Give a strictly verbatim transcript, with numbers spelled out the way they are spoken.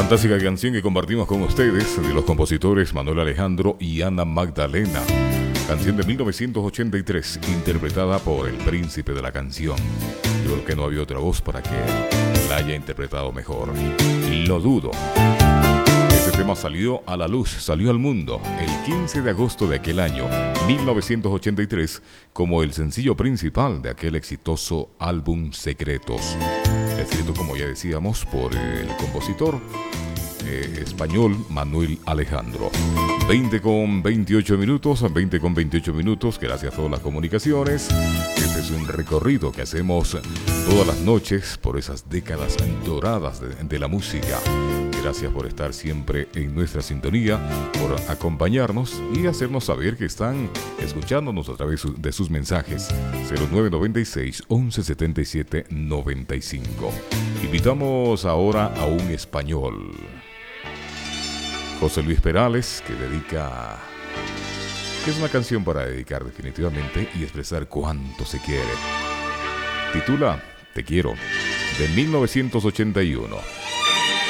Fantástica canción que compartimos con ustedes de los compositores Manuel Alejandro y Ana Magdalena. Canción de mil novecientos ochenta y tres, interpretada por el príncipe de la canción. Yo creo que no había otra voz para que la haya interpretado mejor. Lo dudo. Este tema salió a la luz, salió al mundo el quince de agosto de aquel año, mil novecientos ochenta y tres, como el sencillo principal de aquel exitoso álbum Secretos. Escrito, como ya decíamos, por el compositor eh, español Manuel Alejandro. veinte con veintiocho minutos, veinte con veintiocho minutos, gracias a todas las comunicaciones. Este es un recorrido que hacemos todas las noches por esas décadas doradas de, de la música. Gracias por estar siempre en nuestra sintonía, por acompañarnos y hacernos saber que están escuchándonos a través de sus mensajes. cero nueve noventa y seis, once setenta y siete, noventa y cinco. Invitamos ahora a un español, José Luis Perales, que dedica... que es una canción para dedicar definitivamente y expresar cuánto se quiere. Titula Te quiero, de mil novecientos ochenta y uno.